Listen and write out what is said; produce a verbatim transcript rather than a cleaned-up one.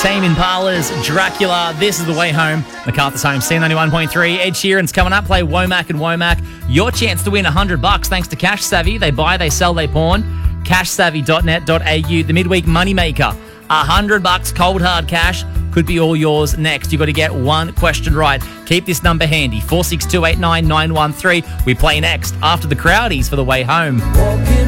Tame Impala's Dracula. This is The Way Home. MacArthur's Home, C ninety-one point three. Ed Sheeran's coming up. Play Womack and Womack. Your chance to win one hundred bucks thanks to Cash Savvy. They buy, they sell, they pawn. cash savvy dot net dot a u. The midweek moneymaker. one hundred bucks cold hard cash could be all yours next. You've got to get one question right. Keep this number handy. four six two eight nine nine one three. We play next after the Crowdies for The Way Home.